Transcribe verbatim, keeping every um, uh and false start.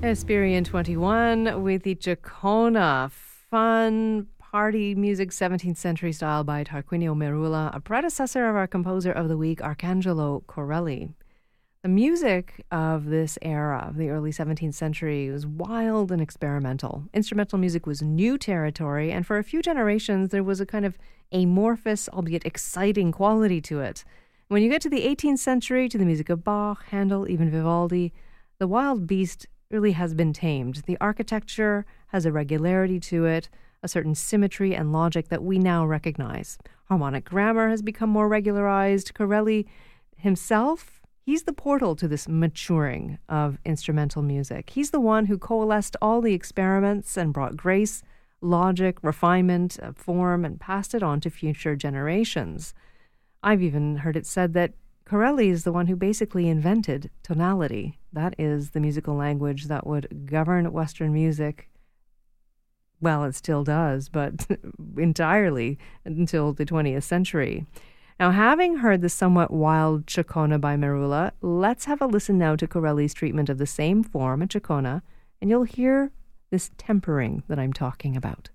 Esperian twenty-one with the Chacona, fun party music seventeenth century style by Tarquinio Merula, a predecessor of our composer of the week, Arcangelo Corelli. The music of this era, of the early seventeenth century, was wild and experimental. Instrumental music was new territory, and for a few generations there was a kind of amorphous, albeit exciting quality to it. When you get to the eighteenth century, to the music of Bach, Handel, even Vivaldi, the wild beast really has been tamed. The architecture has a regularity to it, a certain symmetry and logic that we now recognize. Harmonic grammar has become more regularized. Corelli himself, he's the portal to this maturing of instrumental music. He's the one who coalesced all the experiments and brought grace, logic, refinement, uh, form, and passed it on to future generations. I've even heard it said that Corelli is the one who basically invented tonality. That is the musical language that would govern Western music. Well, it still does, but entirely until the twentieth century. Now, having heard the somewhat wild Chacona by Merula, let's have a listen now to Corelli's treatment of the same form, a Chacona, and you'll hear this tempering that I'm talking about.